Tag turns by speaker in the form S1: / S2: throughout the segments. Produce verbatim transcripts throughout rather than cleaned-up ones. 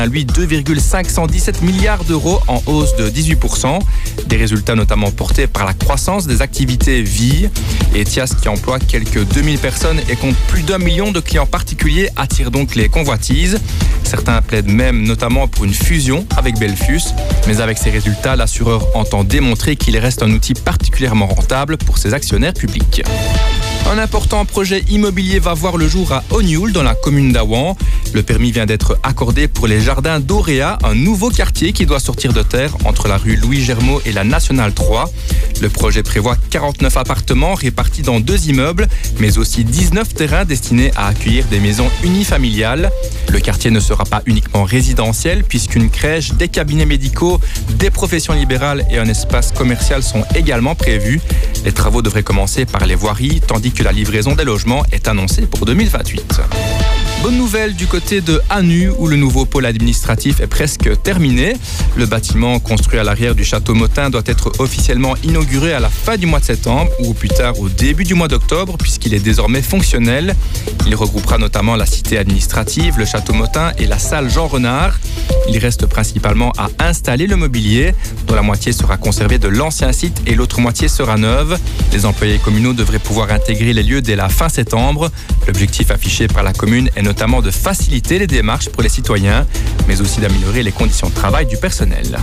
S1: lui, deux virgule cinq cent dix-sept milliards d'euros en hausse de dix-huit pour cent. Des résultats notamment portés par la croissance des activités vie. Et Ethias, qui emploie quelques deux mille personnes et compte plus d'un million de clients particuliers, attire donc les convoitises. Certains plaident même notamment pour une fusion avec Belfius. Mais avec ces résultats, l'assureur entend démontrer qu'il reste un outil particulièrement rentable pour ses actionnaires publics. Un important projet immobilier va voir le jour à Ognoul, dans la commune d'Awan. Le permis vient d'être accordé pour les jardins d'Auréa, un nouveau quartier qui doit sortir de terre entre la rue Louis Germeau et la Nationale trois. Le projet prévoit quarante-neuf appartements répartis dans deux immeubles, mais aussi dix-neuf terrains destinés à accueillir des maisons unifamiliales. Le quartier ne sera pas uniquement résidentiel, puisqu'une crèche, des cabinets médicaux, des professions libérales et un espace commercial sont également prévus. Les travaux devraient commencer par les voiries, tandis que la livraison des logements est annoncée pour deux mille vingt-huit. Bonne nouvelle du côté de Anu, où le nouveau pôle administratif est presque terminé. Le bâtiment construit à l'arrière du château Motin doit être officiellement inauguré à la fin du mois de septembre ou plus tard au début du mois d'octobre, puisqu'il est désormais fonctionnel. Il regroupera notamment la cité administrative, le château Motin et la salle Jean Renard. Il reste principalement à installer le mobilier, dont la moitié sera conservée de l'ancien site et l'autre moitié sera neuve. Les employés communaux devraient pouvoir intégrer les lieux dès la fin septembre. L'objectif affiché par la commune est notamment de faciliter les démarches pour les citoyens, mais aussi d'améliorer les conditions de travail du personnel.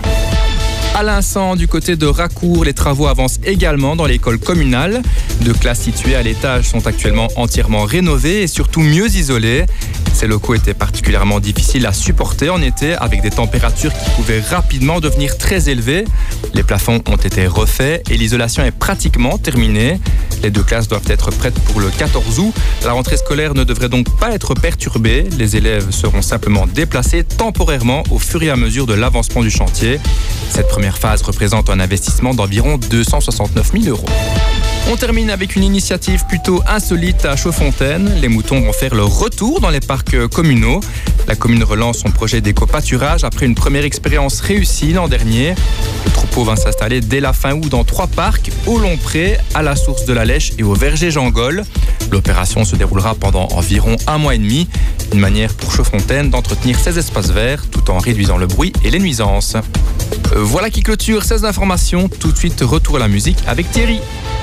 S1: À l'instant, du côté de Racour, les travaux avancent également dans l'école communale. Deux classes situées à l'étage sont actuellement entièrement rénovées et surtout mieux isolées. Ces locaux étaient particulièrement difficiles à supporter en été, avec des températures qui pouvaient rapidement devenir très élevées. Les plafonds ont été refaits et l'isolation est pratiquement terminée. Les deux classes doivent être prêtes pour le quatorze août. La rentrée scolaire ne devrait donc pas être perturbée. Les élèves seront simplement déplacés temporairement au fur et à mesure de l'avancement du chantier. Cette première phase représente un investissement d'environ deux cent soixante-neuf mille euros. On termine avec une initiative plutôt insolite à Chaudfontaine. Les moutons vont faire leur retour dans les parcs communaux. La commune relance son projet d'éco-pâturage après une première expérience réussie l'an dernier. Le troupeau va s'installer dès la fin août dans trois parcs, au Longpré, à la source de la Lèche et au verger Jean-Gol. L'opération se déroulera pendant environ un mois et demi. Une manière pour Chaudfontaine d'entretenir ses espaces verts tout en réduisant le bruit et les nuisances. Voilà qui clôture ces informations. Tout de suite, retour à la musique avec Thierry.